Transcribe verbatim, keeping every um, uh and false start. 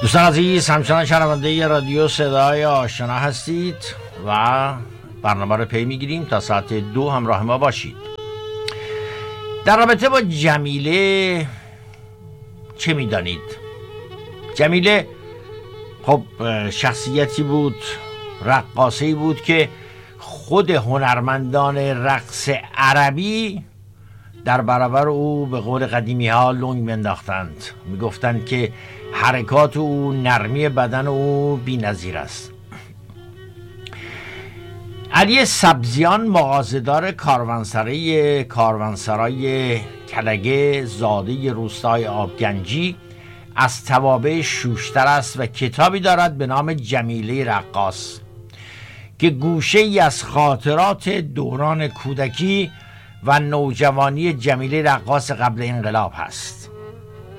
دوستان عزیز، همچنان شنونده رادیو صدای آشنا هستید و برنامه رو پی میگیریم تا ساعت دو همراه ما باشید. در رابطه با جمیله چه میدانید؟ جمیله خب شخصیتی بود، رقاصه‌ای بود که خود هنرمندان رقص عربی در برابر او به قول قدیمی ها لنگ مینداختند. میگفتند که حرکات او، نرمی بدن او بی‌نظیر است. علی سبزیان مغازه‌دار کاروانسرای کاروانسرای کلگه زاده روستای آبگنجی از توابع شوشتر است و کتابی دارد به نام جمیله رقاص که گوشه ای از خاطرات دوران کودکی و نوجوانی جمیله رقاص قبل انقلاب هست.